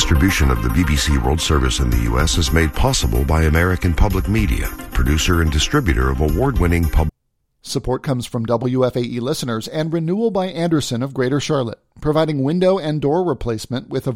Distribution of the BBC World Service in the U.S. is made possible by American Public Media, producer and distributor of award-winning public. Support comes from WFAE listeners and Renewal by Andersen of Greater Charlotte, providing window and door replacement with a